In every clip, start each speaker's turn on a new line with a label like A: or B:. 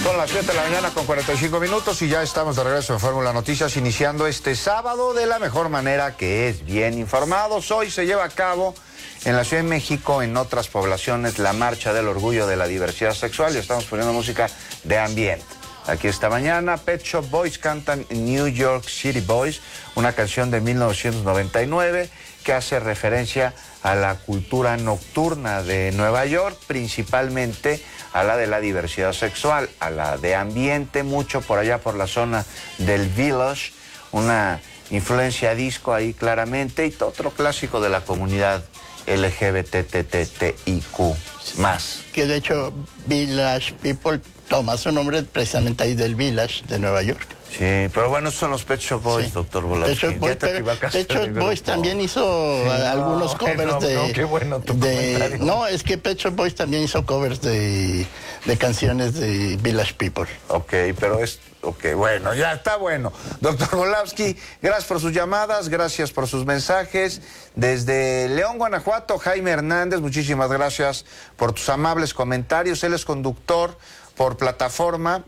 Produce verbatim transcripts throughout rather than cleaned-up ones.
A: Son las siete de la mañana con cuarenta y cinco minutos y ya estamos de regreso en Fórmula Noticias, iniciando este sábado de la mejor manera, que es bien informados. Hoy se lleva a cabo en la Ciudad de México, en otras poblaciones, la Marcha del Orgullo de la Diversidad Sexual, y estamos poniendo música de ambiente. Aquí esta mañana, Pet Shop Boys cantan New York City Boys, una canción de mil novecientos noventa y nueve que hace referencia a la cultura nocturna de Nueva York, principalmente a la de la diversidad sexual, a la de ambiente, mucho por allá por la zona del Village, una influencia disco ahí claramente, y otro clásico de la comunidad L G B T T I Q más.
B: Que de hecho Village People toma su nombre precisamente ahí del Village de Nueva York.
A: Sí, pero bueno, esos son los Pet Shop Boys, sí. Doctor Volásquez.
B: Pet Shop Boys, Pet Shop Boys también hizo sí, algunos
A: no,
B: covers
A: no,
B: de...
A: No, qué bueno tu
B: de no, es que Pet Shop Boys también hizo covers de, de canciones de Village People.
A: Ok, pero es... Ok, bueno, ya está bueno. Doctor Volásquez, gracias por sus llamadas, gracias por sus mensajes. Desde León, Guanajuato, Jaime Hernández, muchísimas gracias por tus amables comentarios. Él es conductor por plataforma.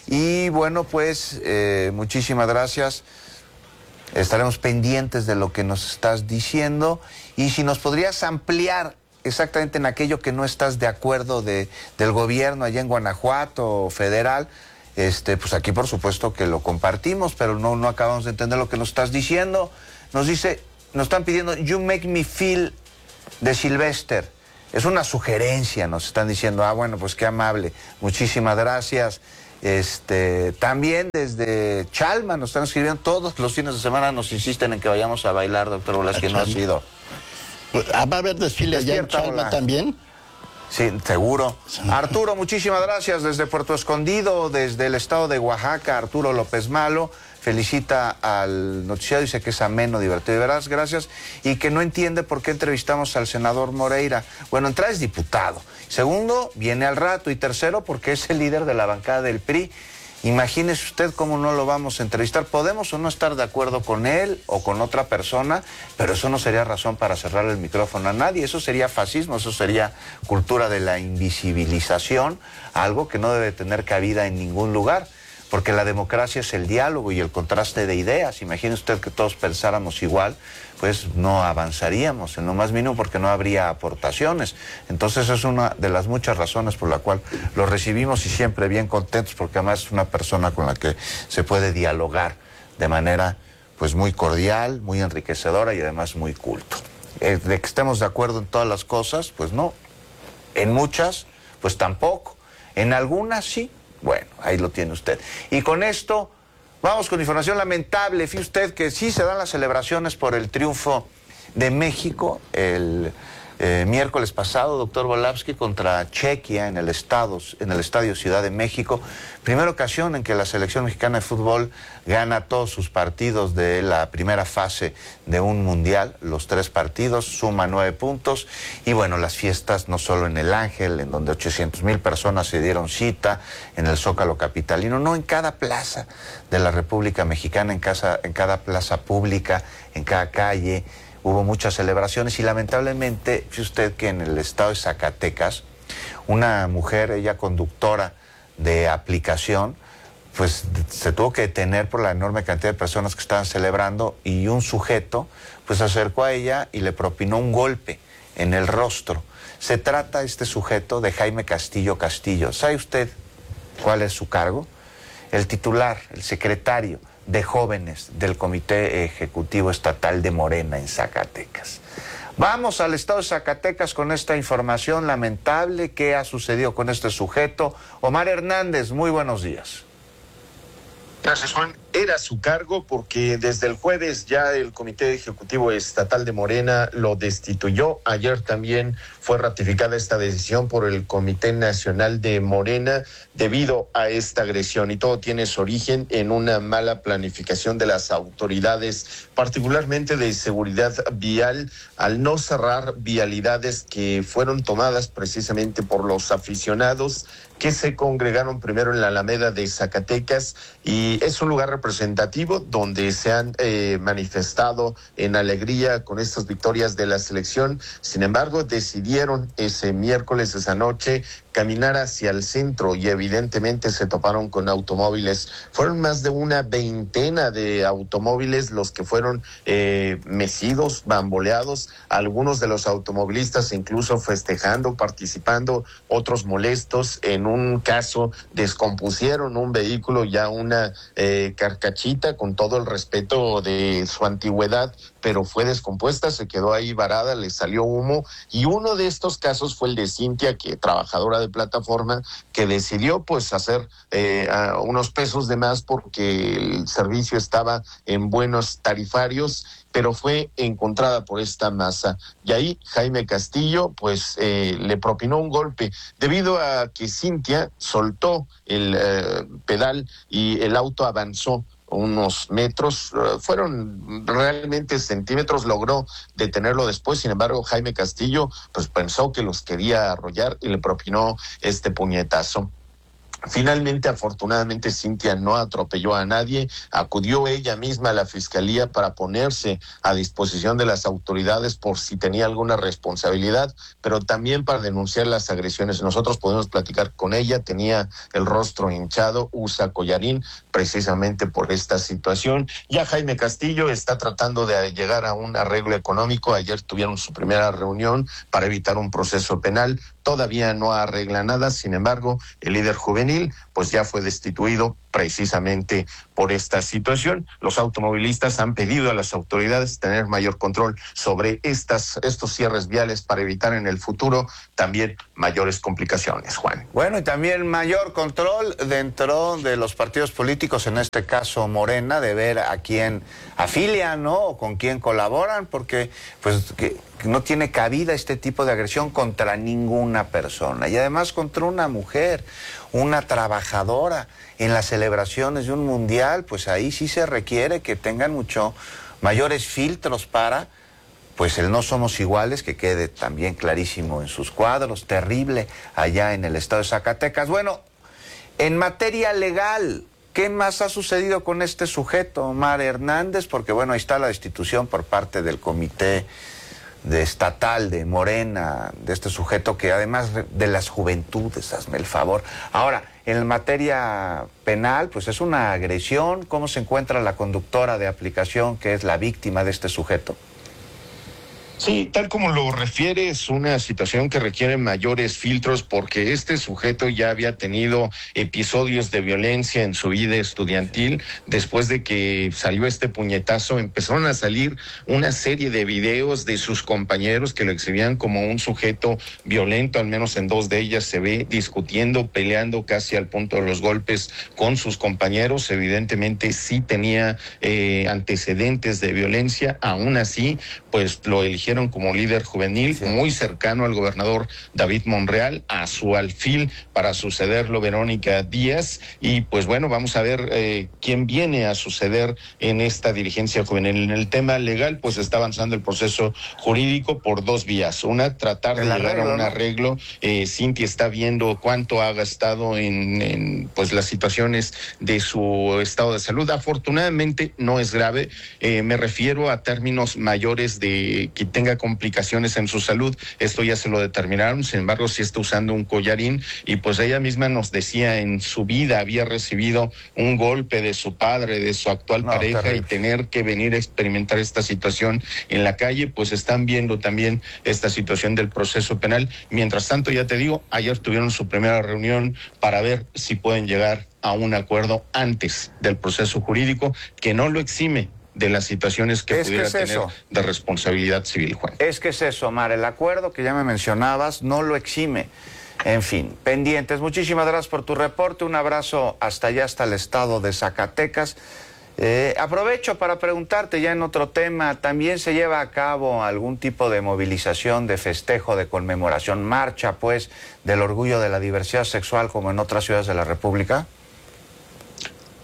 A: Y bueno, pues eh, muchísimas gracias. Estaremos pendientes de lo que nos estás diciendo. Y si nos podrías ampliar exactamente en aquello que no estás de acuerdo de, del gobierno allá en Guanajuato, federal, este, pues aquí por supuesto que lo compartimos, pero no, no acabamos de entender lo que nos estás diciendo. Nos dice, nos están pidiendo You Make Me Feel de Sylvester. Es una sugerencia, nos están diciendo. Ah, bueno, pues qué amable. Muchísimas gracias. Este, también desde Chalma nos están escribiendo, todos los fines de semana nos insisten en que vayamos a bailar, doctor Volásquez, no ha sido.
B: ¿Va a haber desfile allá en Chalma hola. también?
A: Sí, seguro. Arturo, muchísimas gracias desde Puerto Escondido, desde el estado de Oaxaca. Arturo López Malo felicita al noticiado, dice que es ameno, divertido, y verás, gracias, y que no entiende por qué entrevistamos al senador Moreira. Bueno, entrada es diputado. Segundo, viene al rato. Y tercero, porque es el líder de la bancada del P R I. Imagínese usted cómo no lo vamos a entrevistar. Podemos o no estar de acuerdo con él o con otra persona, pero eso no sería razón para cerrar el micrófono a nadie. Eso sería fascismo, eso sería cultura de la invisibilización, algo que no debe tener cabida en ningún lugar. Porque la democracia es el diálogo y el contraste de ideas. Imagine usted que todos pensáramos igual, pues no avanzaríamos en lo más mínimo, porque no habría aportaciones. Entonces es una de las muchas razones por la cual lo recibimos, y siempre bien contentos, porque además es una persona con la que se puede dialogar de manera pues muy cordial, muy enriquecedora y además muy culto. Eh, de que estemos de acuerdo en todas las cosas, pues no. En muchas, pues tampoco. En algunas sí. Bueno, ahí lo tiene usted. Y con esto vamos con información lamentable. Fíjese usted que sí se dan las celebraciones por el triunfo de México el eh, miércoles pasado, doctor Volásquez, contra Chequia en el, estado, en el Estadio Ciudad de México. Primera ocasión en que la selección mexicana de fútbol gana todos sus partidos de la primera fase de un mundial. Los tres partidos, suma nueve puntos. Y bueno, las fiestas no solo en el Ángel, en donde ochocientas mil personas se dieron cita, en el Zócalo capitalino, no, en cada plaza de la República Mexicana, en, casa, en cada plaza pública, en cada calle. Hubo muchas celebraciones y lamentablemente, fíjese usted que en el estado de Zacatecas, una mujer, ella conductora de aplicación, pues se tuvo que detener por la enorme cantidad de personas que estaban celebrando, y un sujeto pues se acercó a ella y le propinó un golpe en el rostro. Se trata este sujeto de Jaime Castillo Castillo. ¿Sabe usted cuál es su cargo? El titular, el secretario de jóvenes del Comité Ejecutivo Estatal de Morena en Zacatecas. Vamos al estado de Zacatecas con esta información lamentable. ¿Qué ha sucedido con este sujeto? Omar Hernández, muy buenos días.
C: Gracias, Juan. Era su cargo porque desde el jueves ya el Comité Ejecutivo Estatal de Morena lo destituyó. Ayer también fue ratificada esta decisión por el Comité Nacional de Morena debido a esta agresión, y todo tiene su origen en una mala planificación de las autoridades, particularmente de seguridad vial, al no cerrar vialidades que fueron tomadas precisamente por los aficionados que se congregaron primero en la Alameda de Zacatecas, y es un lugar representativo donde se han eh, manifestado en alegría con estas victorias de la selección. Sin embargo, decidieron ese miércoles, esa noche, caminar hacia el centro y evidentemente se toparon con automóviles. Fueron más de una veintena de automóviles los que fueron eh, mecidos, bamboleados, algunos de los automovilistas incluso festejando, participando, otros molestos. En un caso descompusieron un vehículo, ya una eh, carcachita, con todo el respeto de su antigüedad, pero fue descompuesta, se quedó ahí varada, le salió humo. Y uno de estos casos fue el de Cintia, que trabajadora de plataforma, que decidió pues hacer eh, unos pesos de más porque el servicio estaba en buenos tarifarios, pero fue encontrada por esta masa. Y ahí Jaime Castillo pues eh, le propinó un golpe, debido a que Cintia soltó el eh, pedal y el auto avanzó unos metros, uh, fueron realmente centímetros, logró detenerlo después. Sin embargo, Jaime Castillo pues pensó que los quería arrollar y le propinó este puñetazo. Finalmente, afortunadamente, Cintia no atropelló a nadie, acudió ella misma a la fiscalía para ponerse a disposición de las autoridades por si tenía alguna responsabilidad, pero también para denunciar las agresiones. Nosotros podemos platicar con ella, tenía el rostro hinchado, usa collarín, precisamente por esta situación. Ya Jaime Castillo está tratando de llegar a un arreglo económico. Ayer tuvieron su primera reunión para evitar un proceso penal. Todavía no arregla nada, sin embargo, el líder juvenil pues ya fue destituido precisamente por esta situación. Los automovilistas han pedido a las autoridades tener mayor control sobre estas, estos cierres viales para evitar en el futuro también mayores complicaciones, Juan.
A: Bueno, y también mayor control dentro de los partidos políticos, en este caso Morena, de ver a quién afilian, ¿no? O con quién colaboran, porque pues que no tiene cabida este tipo de agresión contra ninguna persona, y además contra una mujer, una trabajadora. En las celebraciones de un mundial, pues ahí sí se requiere que tengan mucho mayores filtros para, pues el no somos iguales, que quede también clarísimo en sus cuadros. Terrible allá en el estado de Zacatecas. Bueno, en materia legal, ¿qué más ha sucedido con este sujeto, Omar Hernández? Porque bueno, ahí está la destitución por parte del comité de estatal de Morena, de este sujeto que además de las juventudes, hazme el favor. Ahora, en materia penal, pues es una agresión. ¿Cómo se encuentra la conductora de aplicación, que es la víctima de este sujeto?
C: Sí, tal como lo refiere, es una situación que requiere mayores filtros, porque este sujeto ya había tenido episodios de violencia en su vida estudiantil. Después de que salió este puñetazo, empezaron a salir una serie de videos de sus compañeros que lo exhibían como un sujeto violento. Al menos en dos de ellas se ve discutiendo, peleando casi al punto de los golpes con sus compañeros. Evidentemente sí tenía eh, antecedentes de violencia. Aún así, pues lo eligieron como líder juvenil, sí, muy cercano al gobernador David Monreal, a su alfil para sucederlo Verónica Díaz. Y pues bueno, vamos a ver eh, quién viene a suceder en esta dirigencia juvenil. En el tema legal, pues está avanzando el proceso jurídico por dos vías. Una, tratar de el llegar arreglo, a un arreglo. ¿no? Eh, Cintia está viendo cuánto ha gastado en, en pues las situaciones de su estado de salud. Afortunadamente no es grave. Eh, me refiero a términos mayores de que tenga complicaciones en su salud. Esto ya se lo determinaron. Sin embargo, sí está usando un collarín, y pues ella misma nos decía, en su vida había recibido un golpe de su padre, de su actual no, pareja, terrible. Y tener que venir a experimentar esta situación en la calle, pues están viendo también esta situación del proceso penal. Mientras tanto, ya te digo, ayer tuvieron su primera reunión para ver si pueden llegar a un acuerdo antes del proceso jurídico, que no lo exime de las situaciones que
A: es
C: pudiera
A: que es
C: tener
A: eso.
C: de responsabilidad civil, Juan.
A: Es que es eso, Omar, el acuerdo que ya me mencionabas no lo exime. En fin, pendientes. Muchísimas gracias por tu reporte, un abrazo hasta allá, hasta el estado de Zacatecas. Eh, aprovecho para preguntarte ya en otro tema, ¿también se lleva a cabo algún tipo de movilización, de festejo, de conmemoración, marcha, pues, del orgullo de la diversidad sexual como en otras ciudades de la República?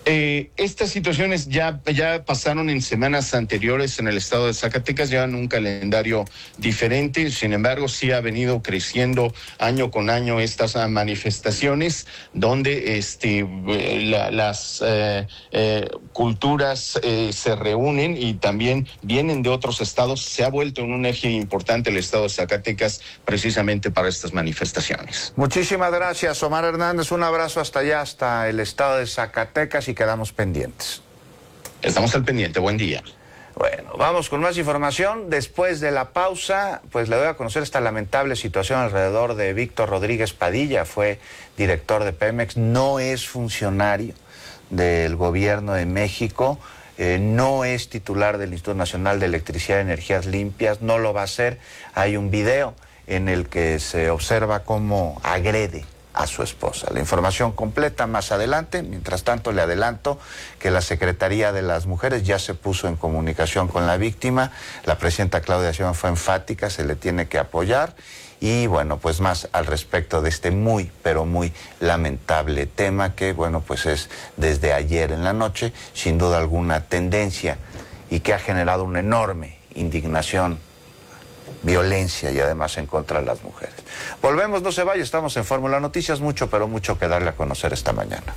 C: Eh, estas situaciones ya, ya pasaron en semanas anteriores en el estado de Zacatecas, llevan un calendario diferente, sin embargo sí ha venido creciendo año con año estas uh, manifestaciones donde este, la, las eh, eh, culturas eh, se reúnen y también vienen de otros estados. Se ha vuelto en un eje importante el estado de Zacatecas precisamente para estas manifestaciones.
A: Muchísimas gracias, Omar Hernández, un abrazo hasta allá, hasta el estado de Zacatecas, y quedamos pendientes.
C: Estamos al pendiente, buen día.
A: Bueno, vamos con más información. Después de la pausa, pues le doy a conocer esta lamentable situación alrededor de Víctor Rodríguez Padilla. Fue director de Pemex, no es funcionario del gobierno de México, eh, no es titular del Instituto Nacional de Electricidad y Energías Limpias, no lo va a ser. Hay un video en el que se observa cómo agrede a su esposa. La información completa más adelante. Mientras tanto, le adelanto que la Secretaría de las Mujeres ya se puso en comunicación con la víctima. La presidenta Claudia Sheinbaum fue enfática, se le tiene que apoyar. Y bueno, pues más al respecto de este muy, pero muy lamentable tema que, bueno, pues es desde ayer en la noche, sin duda alguna, tendencia y que ha generado una enorme indignación, violencia y además en contra de las mujeres. Volvemos, no se vaya, estamos en Fórmula Noticias, mucho pero mucho que darle a conocer esta mañana.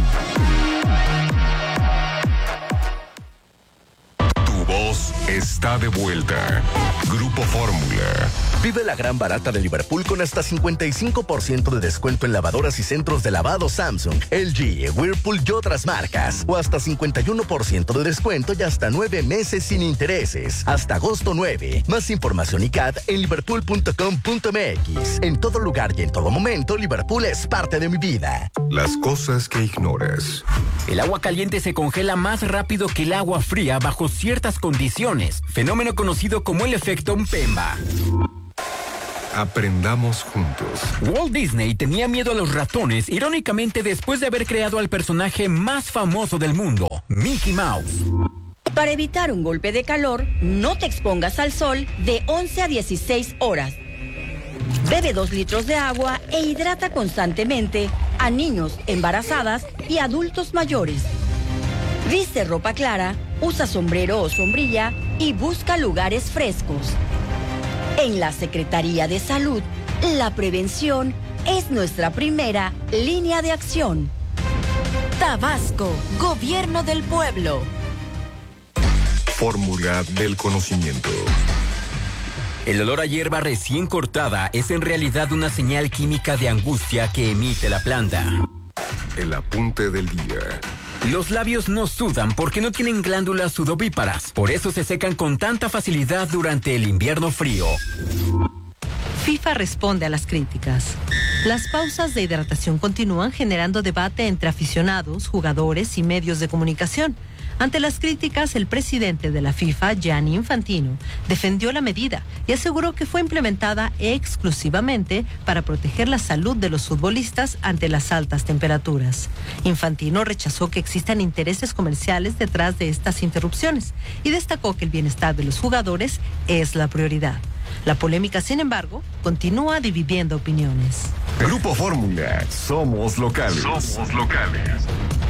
D: Tu voz está de vuelta. Grupo Fórmula.
E: Vive la gran barata de Liverpool con hasta cincuenta y cinco por ciento de descuento en lavadoras y centros de lavado Samsung, L G, Whirlpool y otras marcas. O hasta cincuenta y uno por ciento de descuento y hasta nueve meses sin intereses. Hasta agosto nueve. Más información y C A D en liverpool punto com punto m x. En todo lugar y en todo momento, Liverpool es parte de mi vida.
D: Las cosas que ignoras.
F: El agua caliente se congela más rápido que el agua fría bajo ciertas condiciones. Fenómeno conocido como el efecto Mpemba.
D: Aprendamos juntos.
F: Walt Disney tenía miedo a los ratones, irónicamente después de haber creado al personaje más famoso del mundo, Mickey Mouse.
G: Para evitar un golpe de calor, no te expongas al sol de once a dieciséis horas. Bebe dos litros de agua e hidrata constantemente a niños, embarazadas y adultos mayores. Viste ropa clara, usa sombrero o sombrilla y busca lugares frescos. En la Secretaría de Salud, la prevención es nuestra primera línea de acción. Tabasco, Gobierno del Pueblo.
D: Fórmula del conocimiento.
F: El olor a hierba recién cortada es en realidad una señal química de angustia que emite la planta.
D: El apunte del día.
F: Los labios no sudan porque no tienen glándulas sudovíparas. Por eso se secan con tanta facilidad durante el invierno frío.
H: FIFA responde a las críticas. Las pausas de hidratación continúan generando debate entre aficionados, jugadores y medios de comunicación. Ante las críticas, el presidente de la FIFA, Gianni Infantino, defendió la medida y aseguró que fue implementada exclusivamente para proteger la salud de los futbolistas ante las altas temperaturas. Infantino rechazó que existan intereses comerciales detrás de estas interrupciones y destacó que el bienestar de los jugadores es la prioridad. La polémica, sin embargo, continúa dividiendo opiniones.
D: Grupo Fórmula. Somos locales. Somos locales.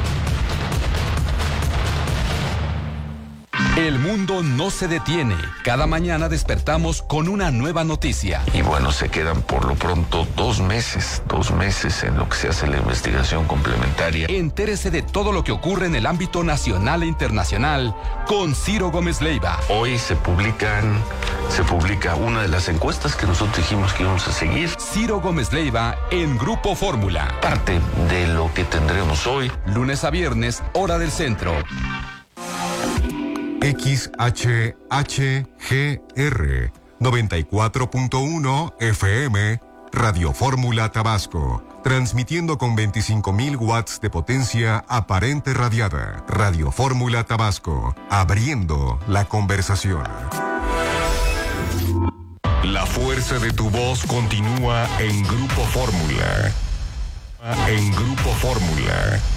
I: El mundo no se detiene. Cada mañana despertamos con una nueva noticia.
J: Y bueno, se quedan por lo pronto dos meses, dos meses en lo que se hace la investigación complementaria.
I: Entérese de todo lo que ocurre en el ámbito nacional e internacional con Ciro Gómez Leiva.
J: Hoy se publican, se publica una de las encuestas que nosotros dijimos que íbamos a seguir.
I: Ciro Gómez Leiva en Grupo Fórmula.
J: Parte de lo que tendremos hoy.
I: Lunes a viernes, hora del centro.
D: X H H G R noventa y cuatro punto uno F M, Radio Fórmula Tabasco, transmitiendo con veinticinco mil watts de potencia aparente radiada. Radio Fórmula Tabasco, abriendo la conversación. La fuerza de tu voz continúa en Grupo Fórmula. En Grupo Fórmula.